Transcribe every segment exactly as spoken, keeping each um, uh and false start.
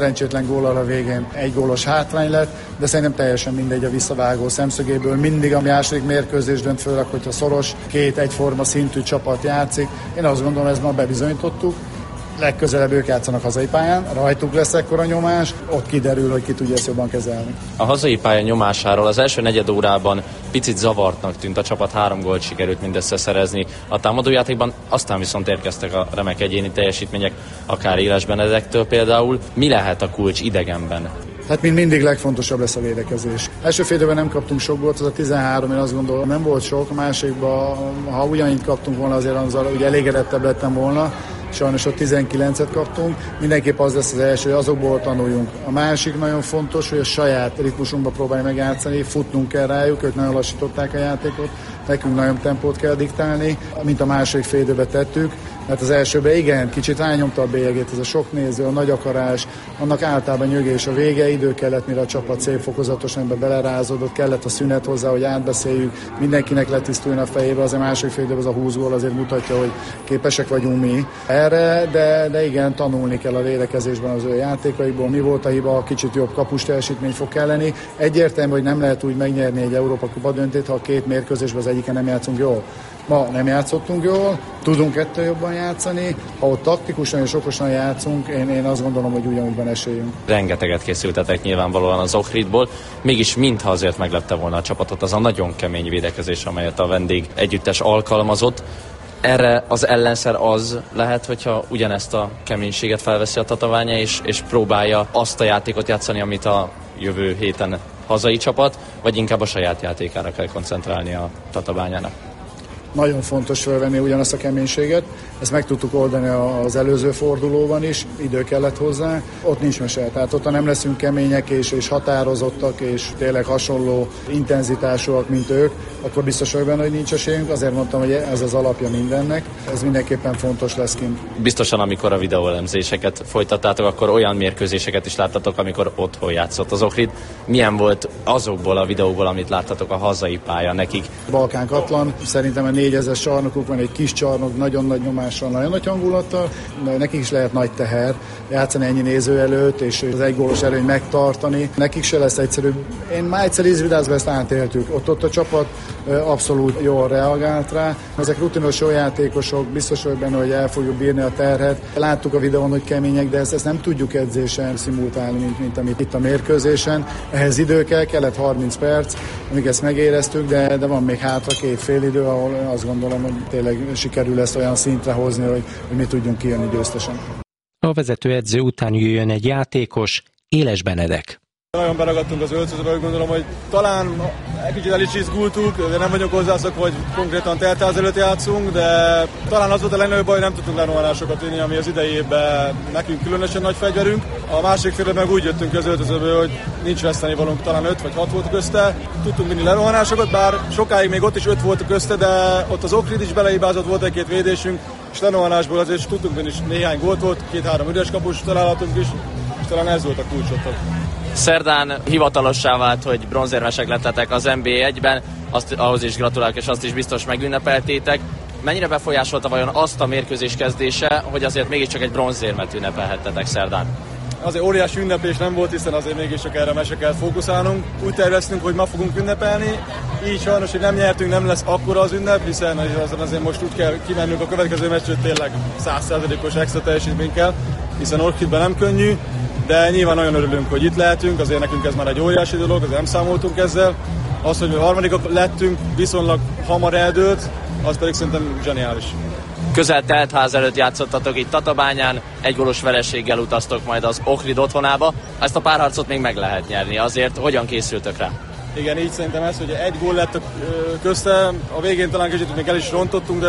Szerencsétlen góllal a végén egy gólos hátrány lett, de szerintem teljesen mindegy a visszavágó szemszögéből. Mindig a második mérkőzés dönt, főleg, hogyha szoros, két egyforma szintű csapat játszik. Én azt gondolom, ezt ma bebizonyítottuk. Legközelebb ők játszanak hazai pályán, rajtuk lesz ekkora nyomás, ott kiderül, hogy ki tudja ezt jobban kezelni. A hazai pálya nyomásáról az első negyed órában picit zavartnak tűnt, a csapat három gólt sikerült mindössze szerezni a támadójátékban, aztán viszont érkeztek a remek egyéni teljesítmények, akár Éles Benedektől például. Mi lehet a kulcs idegenben? Hát mint mindig legfontosabb lesz a védekezés. Első fél időben nem kaptunk sok gólt, az a tizenhárom, én azt gondolom, nem volt sok, a másikban, ha ugyanígy kaptunk volna, azért azzal ugye elégedettebb lettem volna. Sajnos ott tizenkilencet kaptunk, mindenképp az lesz az első, hogy azokból tanuljunk. A másik nagyon fontos, hogy a saját ritmusunkba próbálj megjátszani, futnunk kell rájuk, ők nagyon lassították a játékot, nekünk nagyon tempót kell diktálni, mint a második fél időben tettük, mert az elsőben igen, kicsit rányomta a bélyegét, ez a sok néző, a nagy akarás, annak általában nyögés a vége, idő kellett, mire a csapat szép fokozatosan ebbe belerázódott, kellett a szünet hozzá, hogy átbeszéljük, mindenkinek letisztuljon a fejébe, az a második fél időben az a húsz gól azért mutatja, hogy képesek vagyunk mi erre, de, de igen, tanulni kell a védekezésben az ő játékaikból, mi volt a hiba, kicsit jobb kapus teljesítmény fog kelleni. Egyértelmű, hogy nem lehet úgy megnyerni egy Európa Kupa döntőt, ha a két mérkőzésben az egyiken nem játszunk jól. Ma nem játszottunk jól, tudunk ettől jobban játszani, ha ott taktikusan és okosan játszunk, én, én azt gondolom, hogy ugyanúgy van esélyünk. Rengeteget készültetek nyilvánvalóan az Ohridból, mégis mintha azért meglepte volna a csapatot az a nagyon kemény védekezés, amelyet a vendég együttes alkalmazott. Erre az ellenszer az lehet, hogyha ugyanezt a keménységet felveszi a Tatabánya, és, és próbálja azt a játékot játszani, amit a jövő héten hazai csapat, vagy inkább a saját játékára kell koncentrálni a Tatabányának. Nagyon fontos felvenni ugyanazt a keménységet, ezt meg tudtuk oldani az előző fordulóban is, idő kellett hozzá, ott nincs mese, tehát ott nem leszünk kemények és, és határozottak és tényleg hasonló intenzitásúak, mint ők, akkor biztos vagyok benne, hogy nincs esélyünk, azért mondtam, hogy ez az alapja mindennek, ez mindenképpen fontos lesz kint. Biztosan, amikor a videóelemzéseket folytattátok, akkor olyan mérkőzéseket is láttatok, amikor otthon játszott az Ohrid. Milyen volt azokból a videóból, amit láttatok, a hazai pálya nekik? Balkán Katlan, szerintem a négyezres csarnokuk van, egy kis csarnok, nagyon nagy nyomással, nagyon nagy hangulattal, de nekik is lehet nagy teher játszani ennyi néző előtt, és az egy gólos erőny megtartani. Nekik se lesz egyszerű. Én már egyszer Izvidázban ezt átéltük. Ott, ott a csapat abszolút jól reagált rá. Ezek rutinos jó játékosok, biztos vagyok benne, hogy el fogjuk bírni a terhet. Láttuk a videón, hogy kemények, de ezt, ezt nem tudjuk edzésen szimultálni, mint, mint amit itt a mérkőzésen. Ehhez idő kell, kellett harminc perc, amíg ezt megéreztük, de, de van még hátra két fél idő, ahol azt gondolom, hogy tényleg sikerül ezt olyan szintre hozni, hogy, hogy mi tudjunk kijönni győztesen. A vezetőedző után jöjjön egy játékos, Éles Benedek. Nagyon beragadtunk az öltözőbe, úgy gondolom, hogy talán egy kicsit el is izgultuk, de nem vagyunk hozzászokva, hogy konkrétan teltház előtt játszunk, de talán az volt a legnagyobb baj, hogy nem tudtunk lerohanásokat vinni, ami az idei évben nekünk különösen nagy fegyverünk. A másik félben meg úgy jöttünk az öltözőből, hogy nincs vesztenivalónk, talán öt vagy hat volt közte. Tudtunk vinni lerohanásokat, bár sokáig még ott is öt volt közte, de ott az Ohrid is beleibázott, volt egy-két védésünk, és lerohanásból azért tudtunk vinni, néhány gólt volt, két-három üres kapus találatunk is, és talán ez volt a kulcsot. Szerdán hivatalossá vált, hogy bronzérmesek lettetek az en bé egyben, azt, ahhoz is gratulálok, és azt is biztos megünnepeltétek. Mennyire befolyásolta vajon azt a mérkőzés kezdése, hogy azért mégiscsak egy bronzérmet ünnepelhettetek szerdán? Azért óriási ünneplés nem volt, hiszen azért mégiscsak erre mese kell fókuszálnunk. Úgy terveztünk, hogy ma fogunk ünnepelni, így sajnos, hogy nem nyertünk, nem lesz akkora az ünnep, hiszen azért most úgy kell kimennünk a következő meccsről, tényleg száz százalékos extra teljesítmény kell, hiszen Ohridben nem könnyű, de nyilván nagyon örülünk, hogy itt lehetünk, azért nekünk ez már egy óriási dolog, azért nem számoltunk ezzel. Az, hogy mi harmadikak lettünk, viszonylag hamar eldőlt, az pedig szerintem zseniális. Közel teltház előtt játszottatok itt Tatabányán, egy gólos vereséggel utaztok majd az Ohrid otthonába. Ezt a párharcot még meg lehet nyerni, azért hogyan készültök rá? Igen, így szerintem ez, hogy egy gól lett közte, a végén talán kicsit még el is rontottunk, de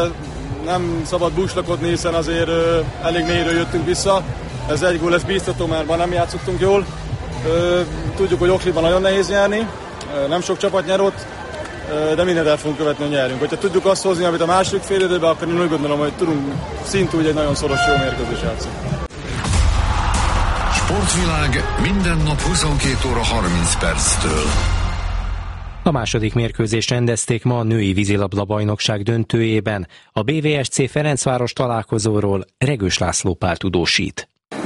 nem szabad búslakodni, hiszen azért elég mélyről jöttünk vissza. Ez egy gól, ez bíztató, mert ma nem játszottunk jól. Tudjuk, hogy Ohridban nagyon nehéz nyerni, nem sok csapat nyer ott, de mindent el fogunk követni, hogy nyerünk. Hogyha tudjuk azt hozni, amit a második fél időben, akkor én úgy gondolom, hogy tudunk szintúgy egy nagyon szoros jó mérkőzés játszani. Sportvilág minden nap huszonkét óra harminc perctől. A második mérkőzést rendezték ma a női vízilabda-bajnokság döntőjében. A bé vé es cé Ferencváros találkozóról Regős László Pál tudósít.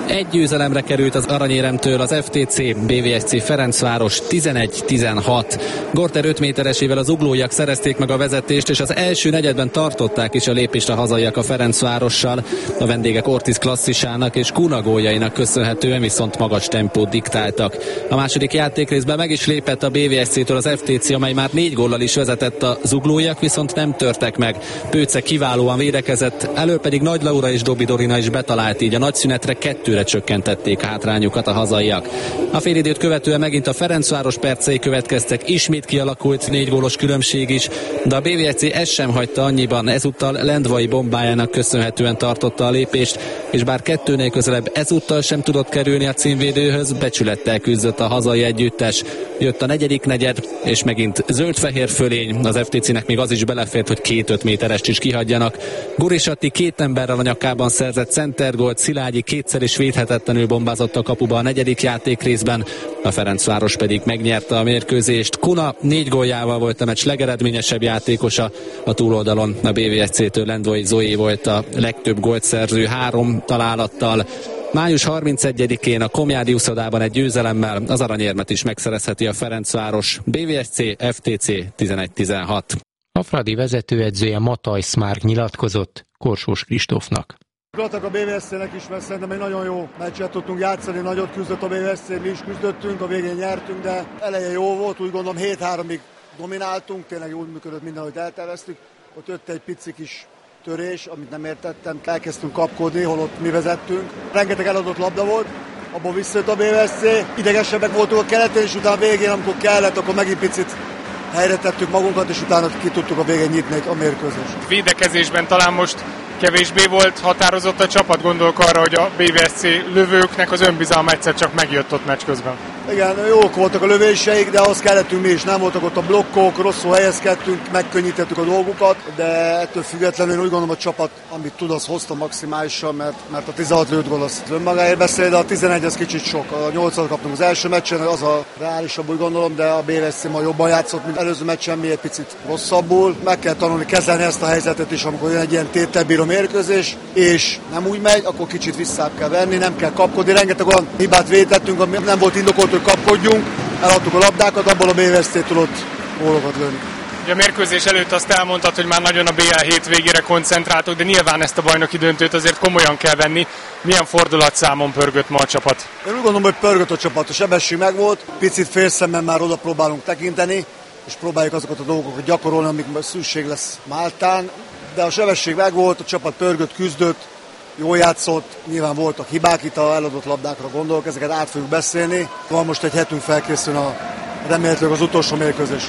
Egy győzelemre került az aranyéremtől az ef té cé, bé vé es cé Ferencváros tizenegy tizenhat. Gorter öt méteresével az uglóiak szerezték meg a vezetést, és az első negyedben tartották is a lépést a hazaiak a Ferencvárossal. A vendégek Ortiz klasszisának és Kuna góljainak köszönhetően viszont magas tempót diktáltak. A második játékrészben meg is lépett a bé vé es cé-től az ef té cé, amely már négy góllal is vezetett, a zuglóiak viszont nem törtek meg. Pőce kiválóan védekezett, elő pedig Nagy Laura és Dobi Dorina is betalált, így a nagyszünetre kettőre csökkentették a hátrányukat a hazaiak. A félidőt követően megint a Ferencváros percei következtek, ismét kialakult négy gólos különbség is, de a bé vé es cé ezt sem hagyta annyiban, ezúttal Lendvai bombájának köszönhetően tartotta a lépést, és bár kettőnél közelebb ezúttal sem tudott kerülni a címvédőhöz, becsülettel küzdött a hazai együttes. Jött a negyedik negyed, és megint zöld-fehér fölény, az ef té cének még az is belefért, hogy két öt méterest is kihagyjanak. Gurisatti két emberrel a nyakában szerzett centergólt, Szilágyi kétszer is védhetetlenül bombázott a kapuba a negyedik játékrészben, a Ferencváros pedig megnyerte a mérkőzést. Kuna négy góljával volt a meccs legeredményesebb játékosa, a túloldalon a bé vé es cé-től Lendvai Zoé volt a legtöbb gólt szerző három találattal. május harmincegyedikén a Komjádi uszodában egy győzelemmel az aranyérmet is megszerezheti a Ferencváros. bé vé es cé ef té cé tizenegy tizenhat. A Fradi vezetőedzője Mataj Szmárk nyilatkozott Korsós Kristófnak. Gratulálok a bé vé es cé-nek is, mert szerintem egy nagyon jó meccset tudtunk játszani, nagyot küzdött a bé vé es cé, mi is küzdöttünk, a végén nyertünk, de eleje jó volt, úgy gondolom hét háromig domináltunk, tényleg úgy működött minden, ahogy elterveztük, ott jött egy pici kis törés, amit nem értettem, elkezdtünk kapkodni, holott mi vezettünk. Rengeteg eladott labda volt, abból visszajött a bé vé es cé, idegesebbek voltunk a keleten, és utána végén, amikor kellett, akkor megint picit helyre tettük magunkat, és utána ki tudtuk a végén nyitni a mérkőzést. Védekezésben talán most kevésbé volt határozott a csapat, gondolok arra, hogy a bé vé es cé lövőknek az önbizalma egyszer csak megjött ott meccs közben. Igen, jók voltak a lövéseik, de ahhoz kellettünk mi is, nem voltak ott a blokkok, rosszul helyezkedtünk, megkönnyítettük a dolgukat, de ettől függetlenül úgy gondolom a csapat, amit tud, az hozta maximálisan, mert, mert a tizenhat lőtt gól az önmagáért beszél, de a tizenegy az kicsit sok. A nyolcat kaptunk az első meccsen, az a reálisabb úgy gondolom, de a bé vé es cé ma jobban játszott, mint előző meccsen, mi egy picit rosszabbul. Meg kell tanulni kezelni ezt a helyzetet is, amikor jön egy ilyen tételbíró mérkőzés, és nem úgy megy, akkor kicsit vissza kell venni, nem kell kapkodni. Rengeteg olyan hibát vétettünk, ami nem volt indokolt, hogy kapkodjunk, eladtuk a labdákat, abból a bé vé es cé tudott gólokat lőni. Ugye a mérkőzés előtt azt elmondtad, hogy már nagyon a bé el hét végére koncentráltok, de nyilván ezt a bajnoki döntőt azért komolyan kell venni. Milyen fordulatszámon pörgött ma a csapat? Én úgy gondolom, hogy pörgött a csapat, a sebesség megvolt, picit félszemmel már oda próbálunk tekinteni, és próbáljuk azokat a dolgokat gyakorolni, amik szükség lesz Máltán, de a sebesség megvolt, a csapat pörgött, küzdött, jól játszott, nyilván voltak hibák, itt a eladott labdákra gondolok, ezeket át fogjuk beszélni. Van most egy hetünk felkészülni a remélhetőleg az utolsó mérkőzésre.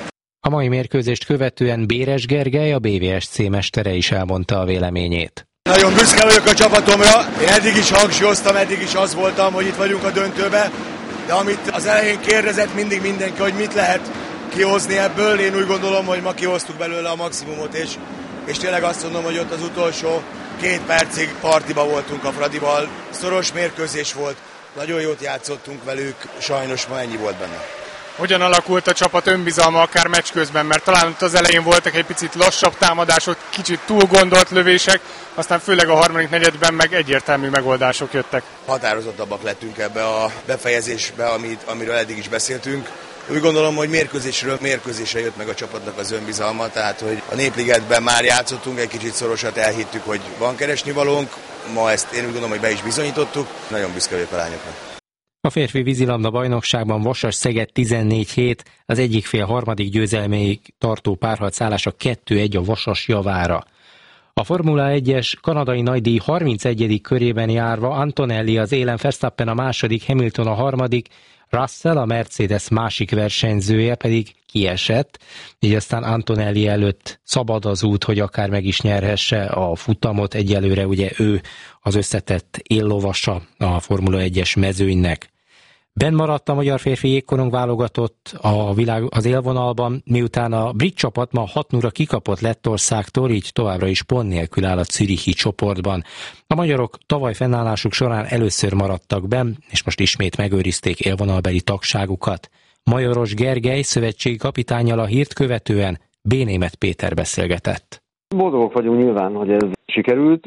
A mai mérkőzést követően Béres Gergely, a bé vé es cé mestere is elmondta a véleményét. Nagyon büszke vagyok a csapatomra, én eddig is hangsúlyoztam, eddig is az voltam, hogy itt vagyunk a döntőbe, de amit az elején kérdezett mindig mindenki, hogy mit lehet kihozni ebből, én úgy gondolom, hogy ma kihoztuk belőle a maximumot, és, és tényleg azt mondom, hogy ott az utolsó két percig partiba voltunk a Fradival, szoros mérkőzés volt, nagyon jót játszottunk velük, sajnos ma ennyi volt benne. Hogyan alakult a csapat önbizalma akár meccs közben, mert talán ott az elején voltak egy picit lassabb támadások, kicsit túl gondolt lövések, aztán főleg a harmadik negyedben meg egyértelmű megoldások jöttek. Határozottabbak lettünk ebbe a befejezésbe, amit, amiről eddig is beszéltünk. Úgy gondolom, hogy mérkőzésről mérkőzésre jött meg a csapatnak az önbizalma, tehát hogy a Népligetben már játszottunk, egy kicsit szorosat elhittük, hogy van keresnivalónk, ma ezt én úgy gondolom, hogy be is bizonyítottuk, nagyon büszke vagyok a lányoknak. A férfi vízilabda bajnokságban Vasas-Szeged tizennégy hét, az egyik fél harmadik győzelméig tartó párharc állása kettő egy a Vasas javára. A Formula egyes kanadai nagydíj harmincegyedik körében járva Antonelli az élen, Verstappen a második, Hamilton a harmadik, Russell, a Mercedes másik versenyzője pedig kiesett, így aztán Antonelli előtt szabad az út, hogy akár meg is nyerhesse a futamot. Egyelőre ugye ő az összetett éllovasa a Formula egyes mezőnynek. Benn maradt a magyar férfi jégkorong válogatott a világ az élvonalban, miután a brit csapat ma hat nulla kikapott Lettországtól, így továbbra is pont nélkül áll a zürichi csoportban. A magyarok tavaly fennállásuk során először maradtak benn, és most ismét megőrizték élvonalbeli tagságukat. Majoros Gergely szövetségi kapitánnyal a hírt követően B. Németh Péter beszélgetett. Boldogok vagyunk nyilván, hogy ez sikerült.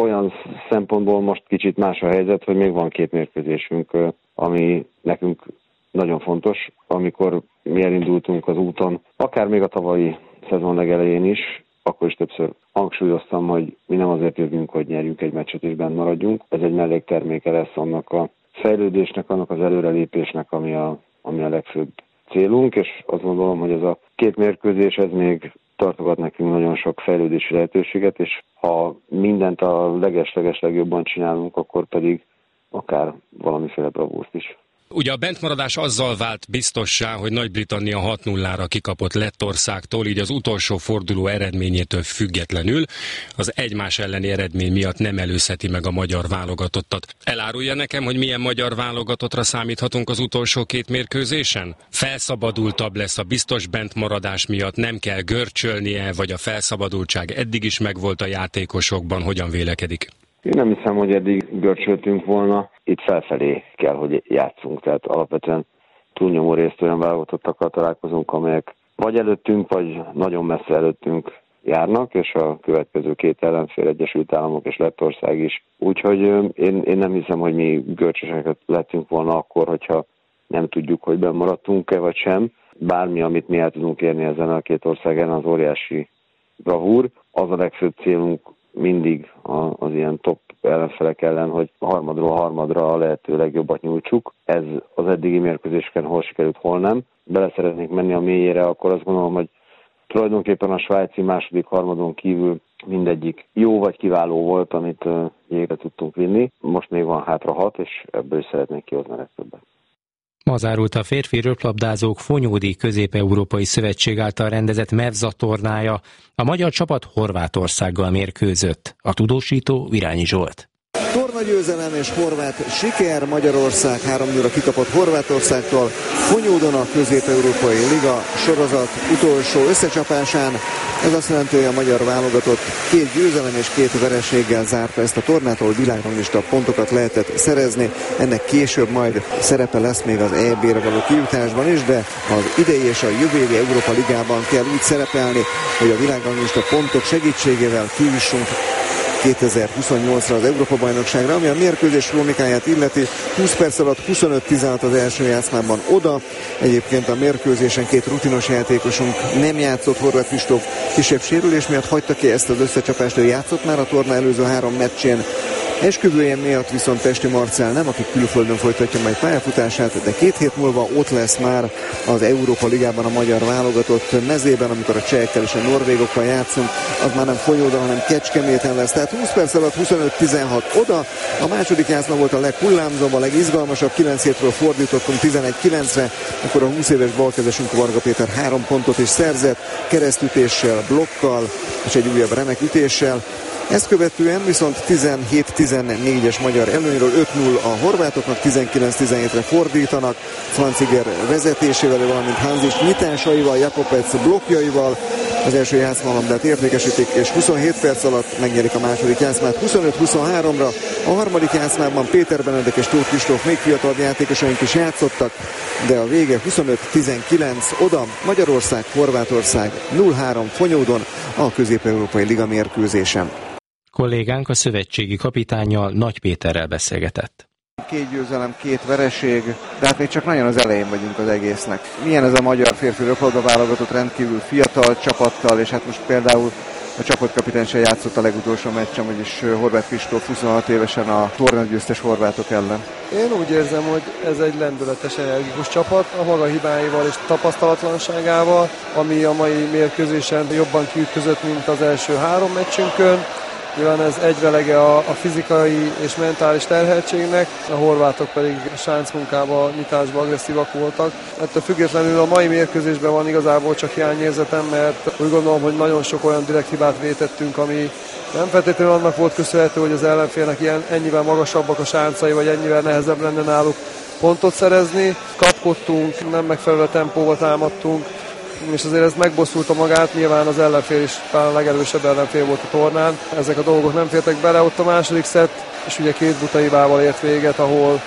olyan szempontból most kicsit más a helyzet, hogy még van két mérkőzésünk, ami nekünk nagyon fontos. Amikor mi elindultunk az úton, akár még a tavalyi szezon legelején is, akkor is többször hangsúlyoztam, hogy mi nem azért jövünk, hogy nyerjünk egy meccset és bent maradjunk. Ez egy mellékterméke lesz annak a fejlődésnek, annak az előrelépésnek, ami a, ami a legfőbb célunk, és azt gondolom, hogy ez a két mérkőzés, ez még tartogat nekünk nagyon sok fejlődési lehetőséget, és ha mindent a leges-leges legjobban csinálunk, akkor pedig akár valamiféle bravúrt is. Ugye a bentmaradás azzal vált biztossá, hogy Nagy-Britannia hat nullára kikapott Lettországtól, így az utolsó forduló eredményétől függetlenül az egymás elleni eredmény miatt nem előzheti meg a magyar válogatottat. Elárulja nekem, hogy milyen magyar válogatottra számíthatunk az utolsó két mérkőzésen? Felszabadultabb lesz a biztos bentmaradás miatt, nem kell görcsölnie, vagy a felszabadultság eddig is megvolt a játékosokban, hogyan vélekedik? Én nem hiszem, hogy eddig görcsöltünk volna. Itt felfelé kell, hogy játszunk. Tehát alapvetően túlnyomó részt olyan válogatottakkal találkozunk, amelyek vagy előttünk, vagy nagyon messze előttünk járnak, és a következő két ellenfél, Egyesült Államok és Lettország is. Úgyhogy én, én nem hiszem, hogy mi görcsöseket lettünk volna akkor, hogyha nem tudjuk, hogy benn maradtunk-e vagy sem. Bármi, amit mi el tudunk érni ezen a két ország ellen, az óriási bravúr. Az a legfőbb célunk mindig az ilyen top ellenfelek ellen, hogy harmadról harmadra a lehető legjobbat nyújtsuk. Ez az eddigi mérkőzéseken hol sikerült, hol nem. Bele szeretnék menni a mélyére, akkor azt gondolom, hogy tulajdonképpen a svájci második harmadon kívül mindegyik jó vagy kiváló volt, amit jégre tudtunk vinni. Most még van hátra hat, és ebből is szeretnék kihozni a legtöbbet. Ma zárult a férfi röplabdázók Fonyódi Közép-Európai Szövetség által rendezett Mevza tornája. A magyar csapat Horvátországgal mérkőzött. A tudósító Virányi Zsolt. Tornagyőzelem és horvát siker, Magyarország három nulla kikapott Horvátországtól Fonyódon a Közép-Európai Liga sorozat utolsó összecsapásán. Ez azt jelenti, hogy a magyar válogatott két győzelem és két vereséggel zárta ezt a tornát, ahol világranglista pontokat lehetett szerezni. Ennek később majd szerepe lesz még az é bé-re való kijutásban is, de az idei és a jövő évi Európa Ligában kell úgy szerepelni, hogy a világranglista pontok segítségével kijussunk kétezer-huszonnyolcra az Európa-bajnokságra, ami a mérkőzés kronikáját illeti. húsz perc alatt huszonöt tizenhat az első játszmában oda. Egyébként a mérkőzésen két rutinos játékosunk nem játszott, Horváth Kristóf kisebb sérülés miatt hagyta ki ezt az összecsapást, ő játszott már a torna előző három meccsén. Esküvője miatt viszont Pesti Marcell nem, aki külföldön folytatja majd pályafutását, de két hét múlva ott lesz már az Európa Ligában a magyar válogatott mezében, amikor a csehekkel és a norvégokkal játszunk, az már nem Fonyódon, hanem Kecskeméten lesz. Tehát húsz perc alatt huszonöt tizenhat oda. A második játszma volt a leghullámzóbb, a legizgalmasabb, kilenc hétről fordítottunk tizenegy kilencre, akkor a húsz éves balkezesünk Varga Péter három pontot is szerzett, keresztütéssel, blokkal és egy újabb remek ütéssel. Ezt követően viszont tizenhét tizennégyes magyar előnyről öt null a horvátoknak, tizenkilenc tizenhétre fordítanak, Franciger vezetésével, valamint Hanzis nyitásaival, Jakobec blokkjaival. Az első játszmalabdát értékesítik, és huszonhét perc alatt megnyerik a második játszmát huszonöt huszonháromra. A harmadik játszmában Péter Benedek és Tóth Kristóf még fiatalabb játékosaink is játszottak, de a vége huszonöt tizenkilenc oda, Magyarország, Horvátország nulla három Fonyódon a Közép-Európai Liga mérkőzésen. Kollégánk a szövetségi kapitánnyal, Nagy Péterrel beszélgetett. Két győzelem, két vereség, de hát még csak nagyon az elején vagyunk az egésznek. Milyen ez a magyar férfi röplabda válogatott, rendkívül fiatal csapattal, és hát most például a csapatkapitány se játszott a legutolsó meccsen, vagyis Horváth Kristóf huszonhat évesen a tornagyőztes horvátok ellen. Én úgy érzem, hogy ez egy lendületes, energikus csapat, a maga hibáival és tapasztalatlanságával, ami a mai mérkőzésen jobban kiütközött, mint az első három meccsünkön. Nyilván ez egyvelege a, a fizikai és mentális terheltségnek, a horvátok pedig a sáncmunkában, nyitásban agresszívak voltak. Ettől függetlenül a mai mérkőzésben van igazából csak hiányérzetem, mert úgy gondolom, hogy nagyon sok olyan direkt hibát vétettünk, ami nem feltétlenül annak volt köszönhető, hogy az ellenfélnek ilyen, ennyivel magasabbak a sáncai, vagy ennyivel nehezebb lenne náluk pontot szerezni. Kapkodtunk, nem megfelelő tempóval támadtunk, és azért ez megbosszulta magát, nyilván az ellenfél is talán a legerősebb ellenfél volt a tornán. Ezek a dolgok nem fértek bele, ott a második szett, és ugye két buta hibával ért véget, ahol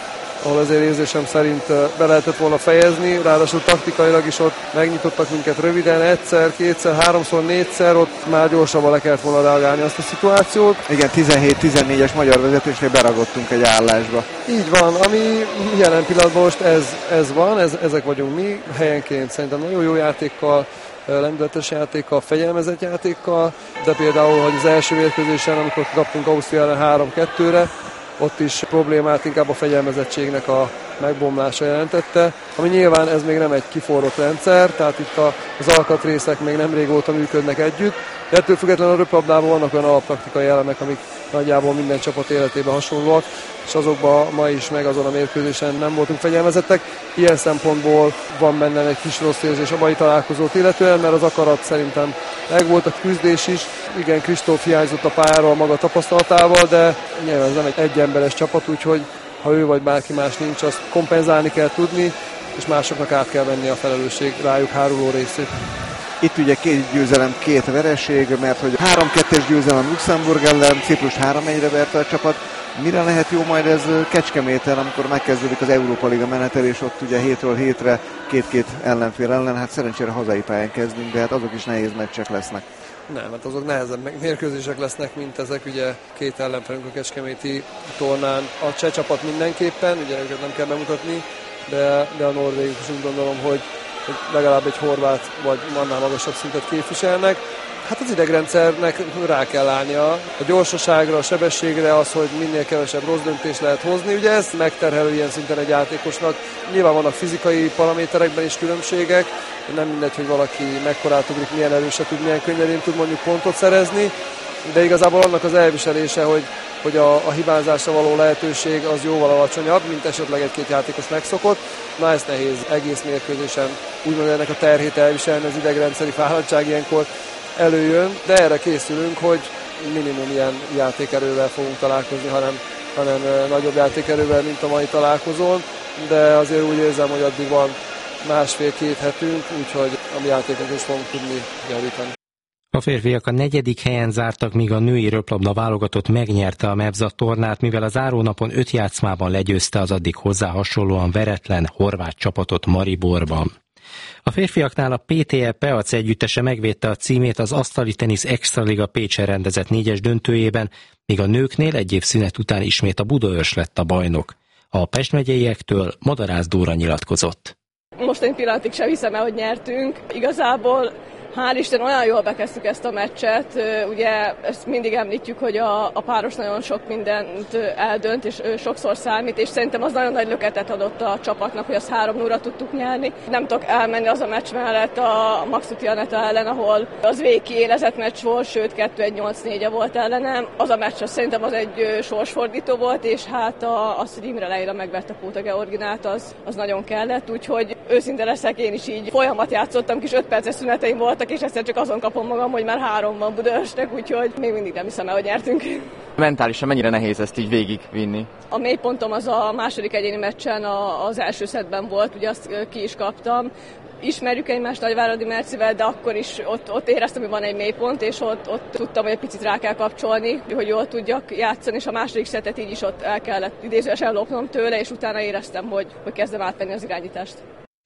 ahol azért érzésem szerint be lehetett volna fejezni, ráadásul taktikailag is ott megnyitottak minket röviden, egyszer, kétszer, háromszor, négyszer, ott már gyorsabban le kellett volna reagálni azt a szituációt. Igen, tizenhét tizennégyes magyar vezetésre beragottunk egy állásba. Így van, ami jelen pillanatban most ez, ez van, ez, ezek vagyunk mi, helyenként szerintem nagyon jó játékkal, lendületes játékkal, fegyelmezett játékkal, de például, hogy az első mérkőzésen, amikor kaptunk Ausztria ellen három kettőre, ott is problémát inkább a fegyelmezettségnek a megbomlása jelentette, ami nyilván ez még nem egy kiforrott rendszer, tehát itt a, az alkatrészek még nem régóta működnek együtt, de ettől függetlenül a röplabdában vannak olyan alaptaktikai elemek, amik nagyjából minden csapat életében hasonlóak, és azokban ma is meg azon a mérkőzésen nem voltunk fegyelmezettek. Ilyen szempontból van bennem egy kis rossz érzés a mai találkozót illetően, mert az akarat szerintem megvolt, a küzdés is. Igen, Kristóf hiányzott a pályáról maga tapasztalatával, de nyilván ez nem egy egyemberes csapat, úgyhogy ha ő vagy bárki más nincs, azt kompenzálni kell tudni, és másoknak át kell venni a felelősség rájuk háruló részét. Itt ugye két győzelem, két vereség, mert hogy három kettes győzelem Luxemburg ellen, Ciprus három egyre verte a csapat. Mire lehet jó majd ez Kecskeméten, amikor megkezdődik az Európa Liga menetel, és ott ugye hétről hétre két-két ellenfél ellen, hát szerencsére hazai pályán kezdünk, de hát azok is nehéz meccsek lesznek. Nem, hát azok nehezebb mérkőzések lesznek, mint ezek, ugye két ellenfelünk a kecskeméti tornán. A cseh csapat mindenképpen, ugye őket nem kell bemutatni, de, de a norvégok is úgy gondolom, hogy, hogy legalább egy horvát vagy annál magasabb szintet képviselnek. Hát az idegrendszernek rá kell állnia a gyorsaságra, a sebességre, az, hogy minél kevesebb rossz döntést lehet hozni. Ugye ez megterhelő ilyen szinten egy játékosnak. Nyilván vannak fizikai paraméterekben is különbségek, nem mindegy, hogy valaki mekkorát ugrik, milyen erősen tud, milyen könnyedén tud mondjuk pontot szerezni, de igazából annak az elviselése, hogy, hogy a, a hibázásra való lehetőség az jóval alacsonyabb, mint esetleg egy-két játékos megszokott. Na, ezt nehéz egész mérkőzésen úgymond ennek a terhét elviselni, az idegrendszeri fáradtság ilyenkor előjön, de erre készülünk, hogy minimum ilyen játékerővel fogunk találkozni, hanem, hanem nagyobb játékerővel, mint a mai találkozón, de azért úgy érzem, hogy addig van másfél-két hetünk, úgyhogy a mi játékunk is fogunk tudni javítani. A férfiak a negyedik helyen zártak, míg a női röplabda válogatott megnyerte a Mebza tornát, mivel a zárónapon öt játszmában legyőzte az addig hozzá hasonlóan veretlen horvát csapatot Mariborban. A férfiaknál a pé té e Peac együttese megvédte a címét az asztali tenisz extraliga Pécsen rendezett négyes döntőjében, míg a nőknél egy év szünet után ismét a Budaörs lett a bajnok. A Pest megyeiektől Madarász Dóra nyilatkozott. Mostani pillanatig sem hiszem el, hogy nyertünk. Igazából hál' Isten olyan jól bekezdtük ezt a meccset, ugye ezt mindig említjük, hogy a, a páros nagyon sok mindent eldönt, és sokszor számít, és szerintem az nagyon nagy löketet adott a csapatnak, hogy azt három nulla tudtuk nyerni. Nem tudok elmenni az a meccs mellett a Maxuti Aneta ellen, ahol az végig kiélezett meccs volt, sőt kettő egy nyolc négy volt ellenem. Az a meccs az szerintem az egy sorsfordító volt, és hát a, az, hogy Imre Leila megvette Póta Georginát, az, az nagyon kellett, úgyhogy őszinte leszek, én is így folyamat játszottam, kis öt perces szüneteim voltak, és egyszer csak azon kapom magam, hogy már három van Budaörsnek, úgyhogy még mindig nem hiszem el, hogy nyertünk. Mentálisan mennyire nehéz ezt így végigvinni? A mélypontom az a második egyéni meccsen az első szettben volt, ugye azt ki is kaptam. Ismerjük egymást Nagyváradi Mercivel, de akkor is ott, ott éreztem, hogy van egy mélypont, és ott, ott tudtam, hogy egy picit rá kell kapcsolni, hogy jól tudjak játszani, és a második szettet így is ott el kellett idézőesen lopnom tőle, és utána éreztem, hogy, hogy kezdem átvenni az irányítást.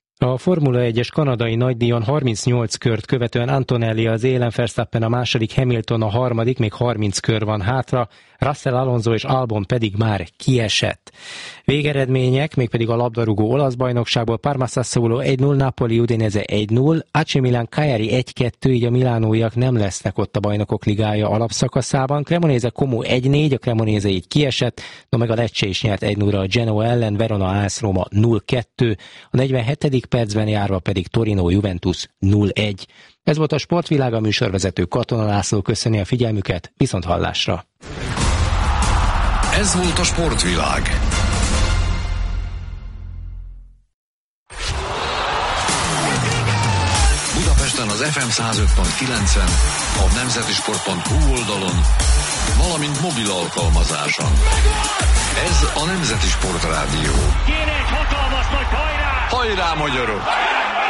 A Formula egyes kanadai nagydíjon harmincnyolc kört követően Antonelli az élen, Verstappen a második, Hamilton a harmadik, még harminc kör van hátra, Russell, Alonso és Albon pedig már kiesett. Végeredmények, mégpedig a labdarúgó olasz bajnokságból Parma Sassuolo egy null, Napoli Udinese egy null, á cé Milan Cagliari egy kettő, így a milánóiak nem lesznek ott a Bajnokok Ligája alapszakaszában. Cremonese Como egy négy, a Cremonese így kiesett, no meg a Lecce is nyert egy null a Genoa ellen, Verona á es Roma null kettő, a negyvenhetedik percben járva pedig Torino Juventus null egy. Ez volt a Sportvilág, a műsorvezető Katona László köszöni a figyelmüket, viszont hallásra. Ez volt a Sportvilág. Budapesten az ef em száz öt pont kilencen, a nemzetisport pont hu oldalon, valamint mobil alkalmazáson. Ez a Nemzeti Sport Rádió. Kéne egy hatalmas nagy hajrá! Hajrá, magyarok!